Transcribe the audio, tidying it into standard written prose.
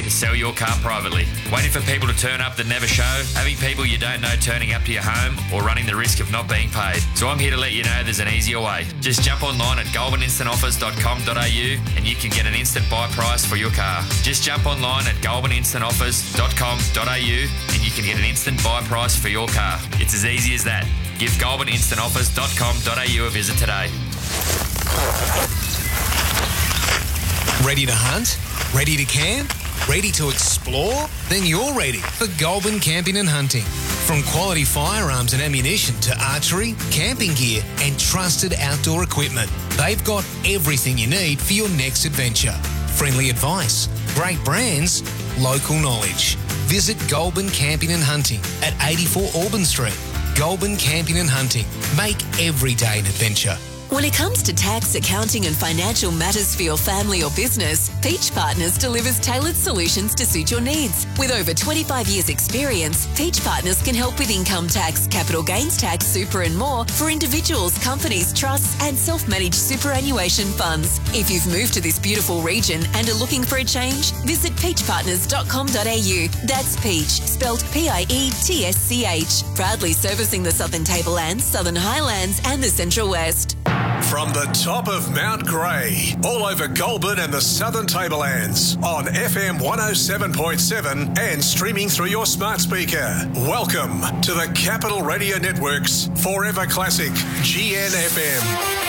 to sell your car privately. Waiting for people to turn up that never show, having people you don't know turning up to your home, or running the risk of not being paid. So I'm here to let you know there's an easier way. Just jump online at goulburninstantoffers.com.au and you can get an instant buy price for your car. Just jump online at goulburninstantoffers.com.au and you can get an instant buy price for your car. It's as easy as that. Give goulburninstantoffers.com.au a visit today. Ready to hunt? Ready to camp? Ready to explore? Then you're ready for Goulburn Camping and Hunting. From quality firearms and ammunition to archery, camping gear and trusted outdoor equipment, they've got everything you need for your next adventure. Friendly advice, great brands, local knowledge. Visit Goulburn Camping and Hunting at 84 Auburn Street. Goulburn Camping and Hunting. Make every day an adventure. When it comes to tax, accounting and financial matters for your family or business, Peach Partners delivers tailored solutions to suit your needs. With over 25 years experience, Peach Partners can help with income tax, capital gains tax, super and more for individuals, companies, trusts and self-managed superannuation funds. If you've moved to this beautiful region and are looking for a change, visit peachpartners.com.au. That's Peach, spelled P-I-E-T-S-C-H. Proudly servicing the Southern Tablelands, Southern Highlands and the Central West. From the top of Mount Grey, all over Goulburn and the Southern Tablelands, on FM 107.7 and streaming through your smart speaker. Welcome to the Capital Radio Network's Forever Classic, GNFM.